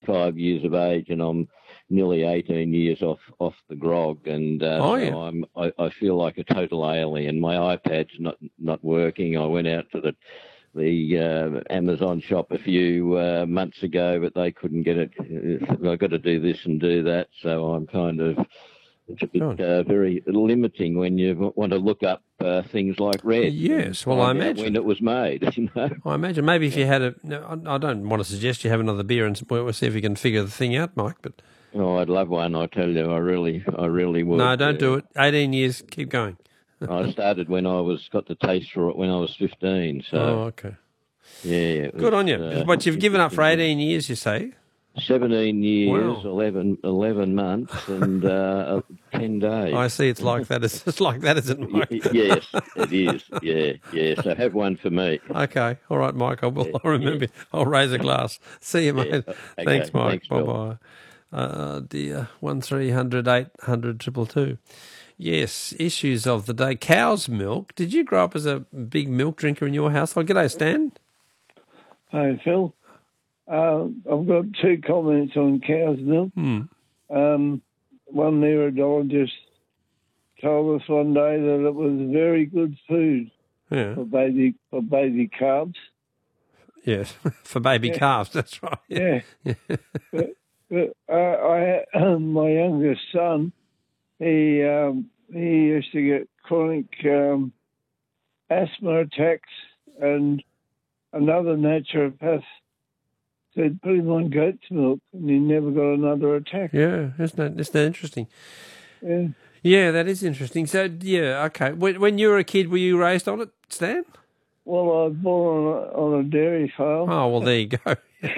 25 years of age, and I'm nearly 18 years off the grog, and I feel like a total alien. My iPad's not working. I went out to the Amazon shop a few months ago, but they couldn't get it. I've got to do this and do that, so I'm kind of, it's a bit very limiting when you want to look up things like red. Yes, well, I imagine when it was made. You know? I imagine maybe if you had I don't want to suggest you have another beer and we'll see if you can figure the thing out, Mike. But I'd love one. I tell you, I really would. No, don't do it. 18 years, keep going. I started when I got the taste for it when I was 15. So. Oh, okay. Yeah. Good on you. But you've given up for 18 years, you say? 17 years, wow. 11 months, and 10 days. I see. It's like that. It's like that, isn't it, Mike? Yes, it is. Yeah. So have one for me. Okay. All right, Mike. I'll remember. Yeah. I'll raise a glass. See you, mate. Okay. Thanks, Mike. Thanks, bye-bye. Dear, 1300 800 222. Yes, issues of the day. Cow's milk. Did you grow up as a big milk drinker in your household? G'day, Stan. Hi, Phil. I've got two comments on cow's milk. One neurologist told us one day that it was very good food for baby calves. Yes, for baby calves, that's right. Yeah. But my youngest son, he used to get chronic asthma attacks, and another naturopath said put him on goat's milk, and he never got another attack. Yeah, isn't that interesting? Yeah. Yeah, that is interesting. So, yeah, okay. When you were a kid, were you raised on it, Stan? Well, I was born on a dairy farm. Oh, well, there you go.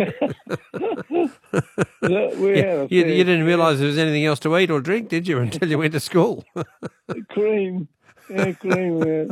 You didn't realise there was anything else to eat or drink, did you, until you went to school? Cream. Yeah, cream.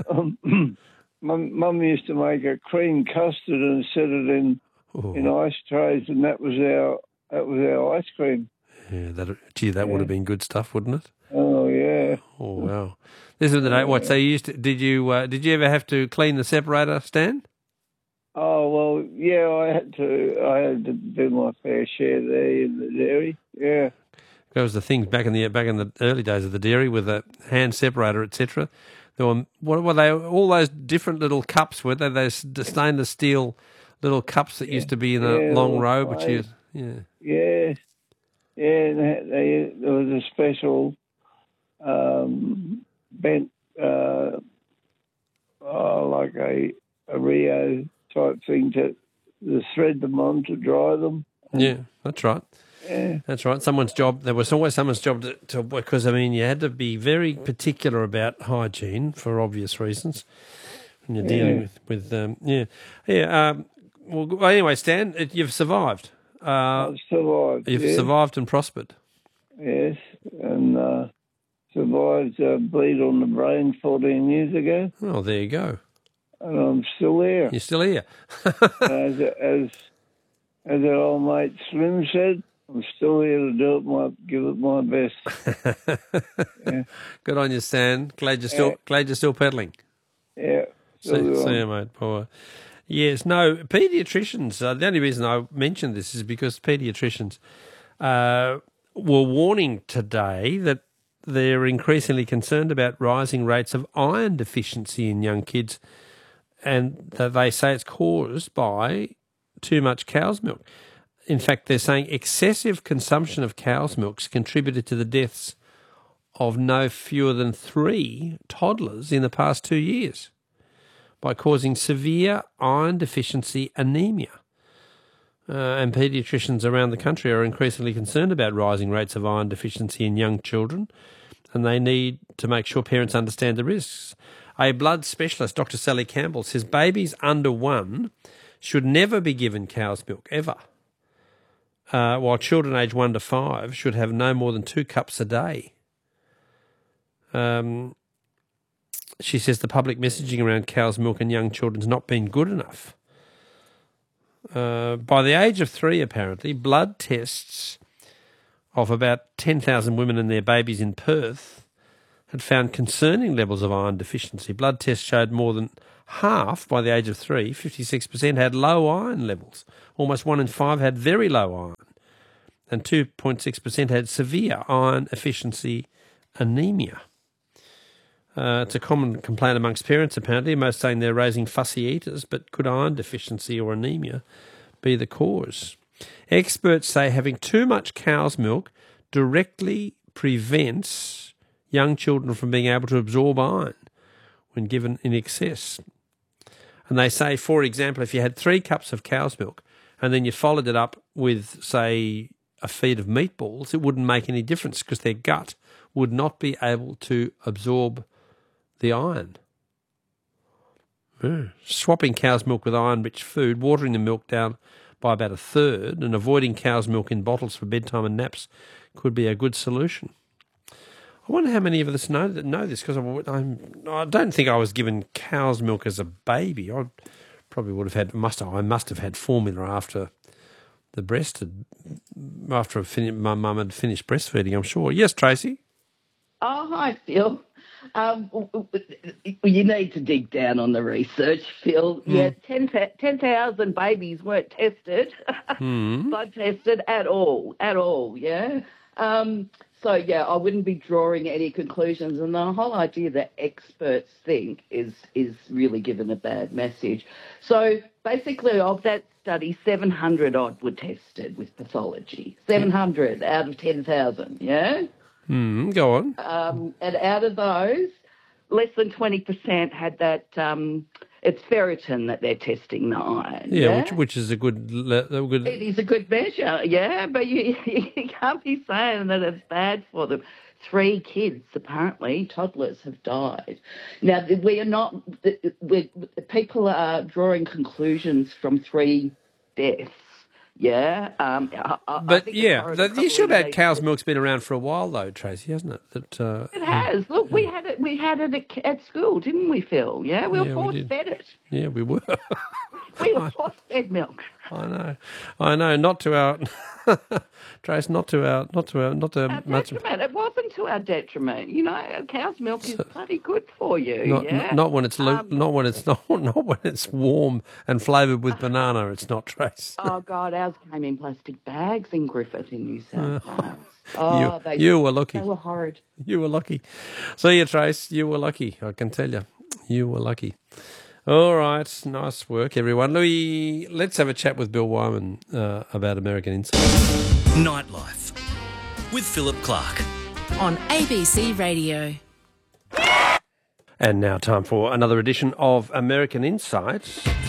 Mum used to make a cream custard and set it in ice trays, and that was our ice cream. Yeah, that would have been good stuff, wouldn't it? Oh yeah. Oh wow. This is the day. What? So did you ever have to clean the separator, Stan? Oh well, yeah. I had to do my fair share there in the dairy. Yeah. That was the things back in the early days of the dairy with the hand separator, etc. There were what were they? All those different little cups, were they? Those stainless steel little cups that used to be in a long row, which Yeah. There was a special bent, like a Rio type thing to thread them on to dry them. Yeah, that's right. Yeah. That's right. There was always someone's job to because, I mean, you had to be very particular about hygiene for obvious reasons when you're dealing with well, anyway, Stan, you've survived. I've survived. You've survived and prospered. Yes, and survived a bleed on the brain 14 years ago. Oh, there you go. And I'm still here. You're still here. as our old mate Slim said, I'm still here to give it my best. Yeah. Good on you, Stan. Glad you're still pedaling. Yeah. See you, mate. Bye. Yes, no, paediatricians, the only reason I mentioned this is because paediatricians were warning today that they're increasingly concerned about rising rates of iron deficiency in young kids, and that they say it's caused by too much cow's milk. In fact, they're saying excessive consumption of cow's milk's contributed to the deaths of no fewer than 3 toddlers in the past 2 years, by causing severe iron deficiency anemia. And paediatricians around the country are increasingly concerned about rising rates of iron deficiency in young children, and they need to make sure parents understand the risks. A blood specialist, Dr. Sally Campbell, says babies under 1 should never be given cow's milk, ever, while children aged 1 to 5 should have no more than 2 cups a day. She says the public messaging around cow's milk and young children has not been good enough. By the age of 3, apparently, blood tests of about 10,000 women and their babies in Perth had found concerning levels of iron deficiency. Blood tests showed more than half by the age of 3, 56%, had low iron levels. Almost 1 in 5 had very low iron. and 2.6% had severe iron deficiency anemia. It's a common complaint amongst parents, apparently, most saying they're raising fussy eaters, but could iron deficiency or anemia be the cause? Experts say having too much cow's milk directly prevents young children from being able to absorb iron when given in excess. And they say, for example, if you had 3 cups of cow's milk and then you followed it up with, say, a feed of meatballs, it wouldn't make any difference because their gut would not be able to absorb the iron. Swapping cow's milk with iron-rich food, watering the milk down by about 1/3 and avoiding cow's milk in bottles for bedtime and naps could be a good solution. I wonder how many of us know this, because I don't think I was given cow's milk as a baby. I probably would have had, I must have had formula after the my mum had finished breastfeeding, I'm sure. Yes, Tracy? Oh, hi, Phil. You need to dig down on the research, Phil. Yeah, 10,000 babies weren't tested, blood tested at all, yeah. So, yeah, I wouldn't be drawing any conclusions, and the whole idea that experts think is really given a bad message. So, basically, of that study, 700 odd were tested with pathology. 700 out of 10,000, yeah? Go on. And out of those, less than 20% had that, it's ferritin that they're testing, the iron. Yeah, which is a good... It is a good measure, yeah, but you can't be saying that it's bad for them. 3 kids, apparently, toddlers, have died. Now, people are drawing conclusions from 3 deaths. Yeah, the issue about cow's milk's been around for a while, though, Tracy, hasn't it? It has. Look, we had it at school, didn't we, Phil? Yeah, we were force-fed it. Yeah, we were. We were force-fed milk. I know. Not to our, Trace. Not to our detriment. It wasn't to our detriment. You know, cow's milk is bloody good for you. Not when it's not when it's warm and flavoured with banana. It's not, Trace. Oh God, ours came in plastic bags in Griffith in New South Wales. You were lucky. They were horrid. You were lucky. See you, Trace. You were lucky. I can tell you. You were lucky. All right, nice work, everyone. Louis, let's have a chat with Bill Wyman about American Insight. Nightlife with Philip Clark on ABC Radio. And now time for another edition of American Insight.